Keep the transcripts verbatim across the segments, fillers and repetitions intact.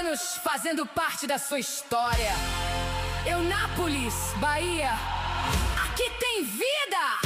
anos fazendo parte da sua história. Eunápolis, Bahia, aqui tem vida!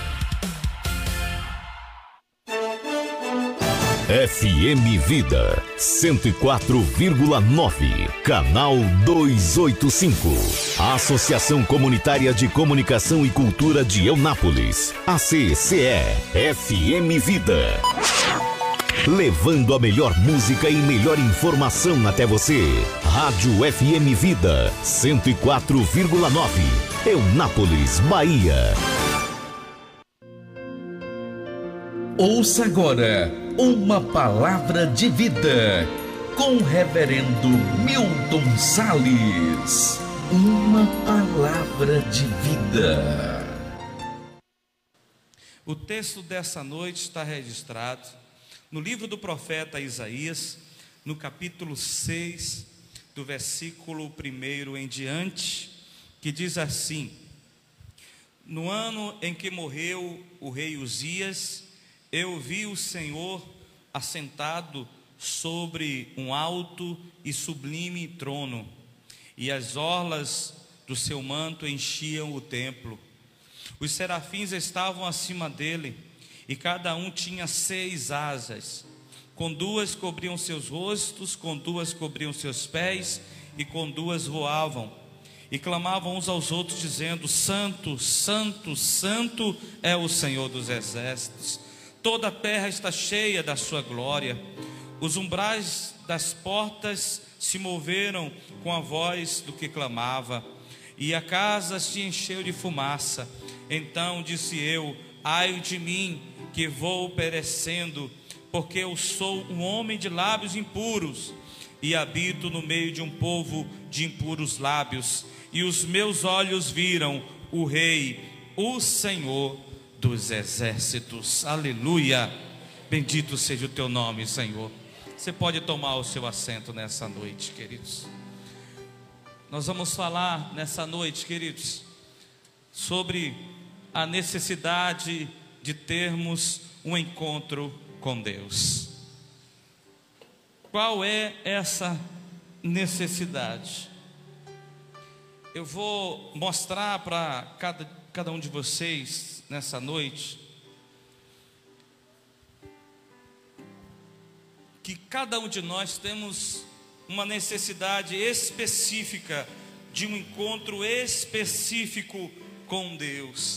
F M Vida cento e quatro vírgula nove, canal duzentos e oitenta e cinco. Associação Comunitária de Comunicação e Cultura de Eunápolis, A C C E, F M Vida. Levando a melhor música e melhor informação até você. Rádio F M Vida cento e quatro vírgula nove, Eunápolis, Bahia. Ouça agora uma palavra de vida com o reverendo Milton Salles. Uma palavra de vida. O texto dessa noite está registrado no livro do profeta Isaías, no capítulo seis, do versículo primeiro em diante, que diz assim: no ano em que morreu o rei Uzias, eu vi o Senhor assentado sobre um alto e sublime trono, e as orlas do seu manto enchiam o templo. Os serafins estavam acima dele, e cada um tinha seis asas. Com duas cobriam seus rostos, com duas cobriam seus pés, e com duas voavam. E clamavam uns aos outros, dizendo: Santo, Santo, Santo é o Senhor dos exércitos. Toda a terra está cheia da sua glória. Os umbrais das portas se moveram com a voz do que clamava, e a casa se encheu de fumaça. Então disse eu: ai de mim, que vou perecendo, porque eu sou um homem de lábios impuros, e habito no meio de um povo de impuros lábios. E os meus olhos viram o Rei, o Senhor dos exércitos. Aleluia! Bendito seja o teu nome, Senhor. Você pode tomar o seu assento nessa noite, queridos. Nós vamos falar nessa noite, queridos, sobre a necessidade de termos um encontro com Deus. Qual é essa necessidade? Eu vou mostrar para cada, cada um de vocês nessa noite que cada um de nós temos uma necessidade específica de um encontro específico com Deus.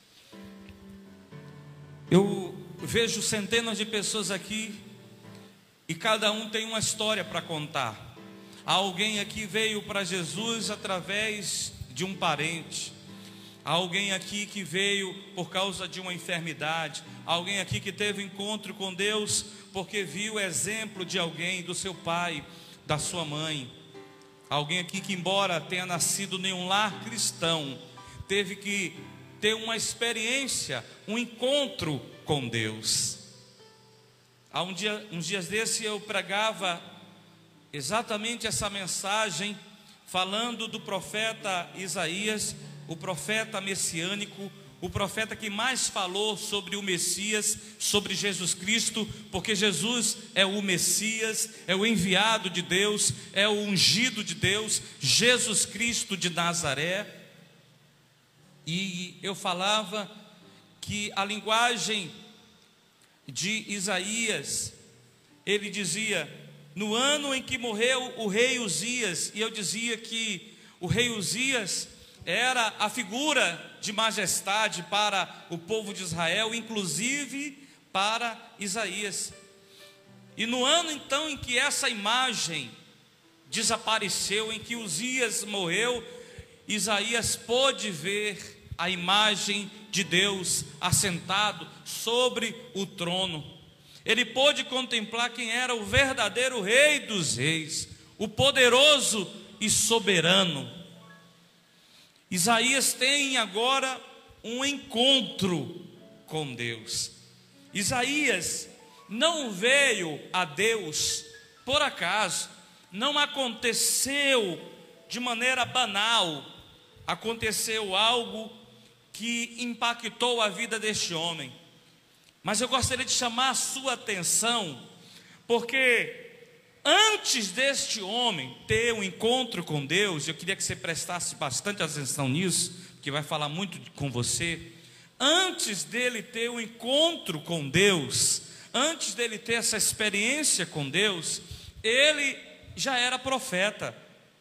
Eu vejo centenas de pessoas aqui e cada um tem uma história para contar. Alguém aqui veio para Jesus através de um parente. Alguém aqui que veio por causa de uma enfermidade. Alguém aqui que teve encontro com Deus porque viu o exemplo de alguém, do seu pai, da sua mãe. Alguém aqui que, embora tenha nascido em um lar cristão, teve que ter uma experiência, um encontro com Deus. Há um dia, uns dias desses eu pregava exatamente essa mensagem, falando do profeta Isaías, o profeta messiânico, o profeta que mais falou sobre o Messias, sobre Jesus Cristo, porque Jesus é o Messias, é o enviado de Deus, é o ungido de Deus, Jesus Cristo de Nazaré. E eu falava que a linguagem de Isaías, ele dizia: no ano em que morreu o rei Uzias, e eu dizia que o rei Uzias era a figura de majestade para o povo de Israel, inclusive para Isaías. E no ano então em que essa imagem desapareceu, em que Uzias morreu, Isaías pôde ver a imagem de Deus assentado sobre o trono. Ele pôde contemplar quem era o verdadeiro Rei dos Reis, o poderoso e soberano. Isaías tem agora um encontro com Deus. Isaías não veio a Deus por acaso, não aconteceu de maneira banal, aconteceu algo que impactou a vida deste homem. Mas eu gostaria de chamar a sua atenção, porque Antes deste homem ter um encontro com Deus, eu queria que você prestasse bastante atenção nisso, porque vai falar muito com você. Antes dele ter um encontro com Deus, antes dele ter essa experiência com Deus, ele já era profeta,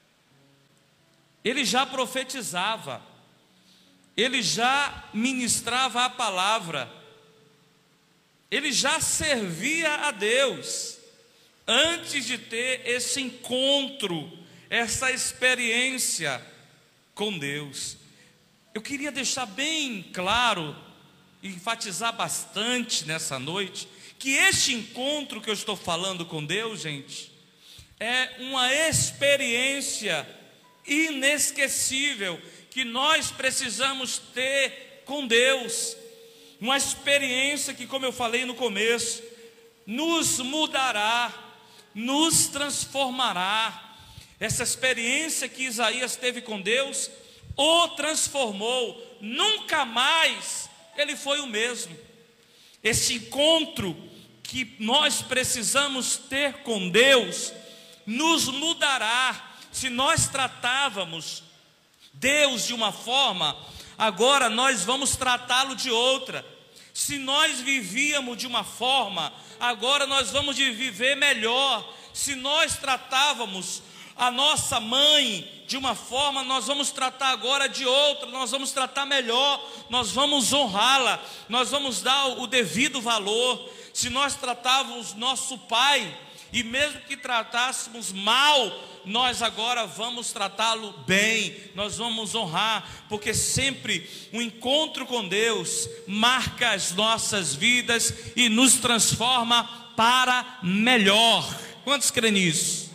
ele já profetizava, ele já ministrava a palavra, ele já servia a Deus, antes de ter esse encontro, essa experiência com Deus. Eu queria deixar bem claro, enfatizar bastante nessa noite, que este encontro que eu estou falando com Deus, gente, é uma experiência inesquecível, que nós precisamos ter com Deus, uma experiência que, como eu falei no começo, nos mudará, nos transformará. Essa experiência que Isaías teve com Deus o transformou, nunca mais ele foi o mesmo. Esse encontro que nós precisamos ter com Deus nos mudará. Se nós tratávamos Deus de uma forma, agora nós vamos tratá-lo de outra. Se nós vivíamos de uma forma, agora nós vamos viver melhor. Se nós tratávamos a nossa mãe de uma forma, nós vamos tratar agora de outra, nós vamos tratar melhor, nós vamos honrá-la, nós vamos dar o devido valor. Se nós tratávamos nosso pai, e mesmo que tratássemos mal, nós agora vamos tratá-lo bem, nós vamos honrar, porque sempre um encontro com Deus marca as nossas vidas e nos transforma para melhor. Quantos creem nisso?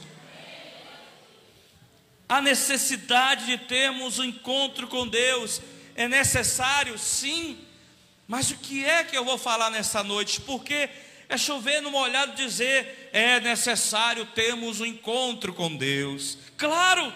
A necessidade de termos um encontro com Deus é necessário, sim, mas o que é que eu vou falar nessa noite? Porque é chover no molhado dizer, é necessário termos um encontro com Deus. Claro,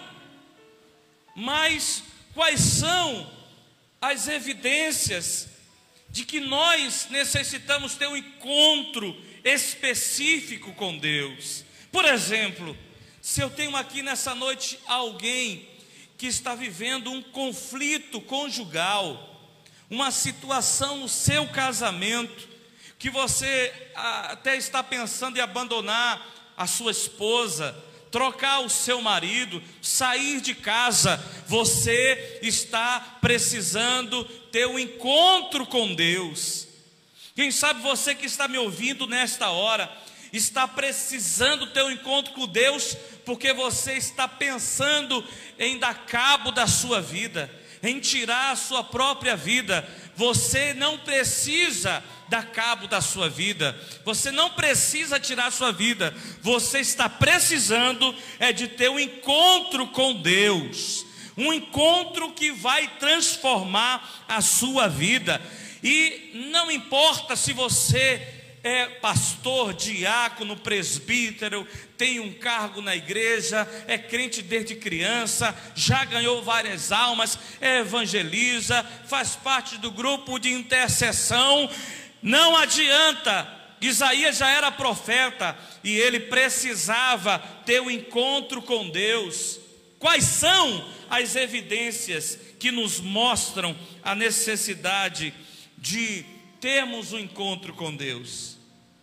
mas quais são as evidências de que nós necessitamos ter um encontro específico com Deus? Por exemplo, se eu tenho aqui nessa noite alguém que está vivendo um conflito conjugal, uma situação no seu casamento, que você até está pensando em abandonar a sua esposa, trocar o seu marido, sair de casa, você está precisando ter um encontro com Deus. Quem sabe você que está me ouvindo nesta hora, está precisando ter um encontro com Deus, porque você está pensando em dar cabo da sua vida, em tirar a sua própria vida. Você não precisa dar cabo da sua vida, você não precisa tirar a sua vida, você está precisando é de ter um encontro com Deus, um encontro que vai transformar a sua vida. E não importa se você é pastor, diácono, presbítero, tem um cargo na igreja, é crente desde criança, já ganhou várias almas, é evangeliza, faz parte do grupo de intercessão. Não adianta, Isaías já era profeta e ele precisava ter um encontro com Deus. Quais são as evidências que nos mostram a necessidade de termos um encontro com Deus?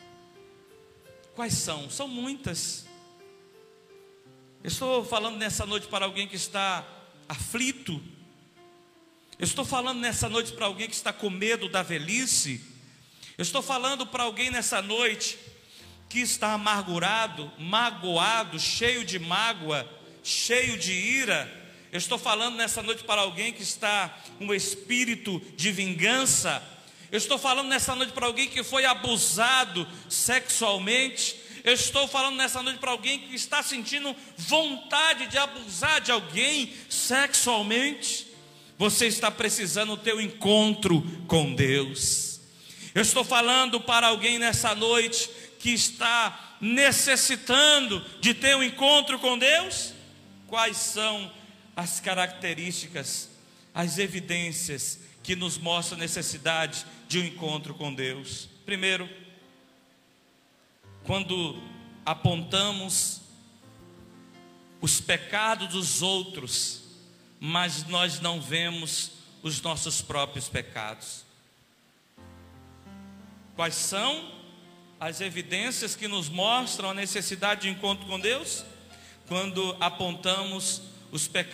Quais são? São muitas. Eu estou falando nessa noite para alguém que está aflito. Eu estou falando nessa noite para alguém que está com medo da velhice. Eu estou falando para alguém nessa noite que está amargurado, magoado, cheio de mágoa, cheio de ira. Eu estou falando nessa noite para alguém que está com um espírito de vingança. Eu estou falando nessa noite para alguém que foi abusado sexualmente. Eu estou falando nessa noite para alguém que está sentindo vontade de abusar de alguém sexualmente. Você está precisando ter um encontro com Deus. Eu estou falando para alguém nessa noite que está necessitando de ter um encontro com Deus. Quais são as características, as evidências que nos mostram a necessidade de um encontro com Deus? Primeiro, quando apontamos os pecados dos outros, mas nós não vemos os nossos próprios pecados. Quais são as evidências que nos mostram a necessidade de encontro com Deus? Quando apontamos os pecados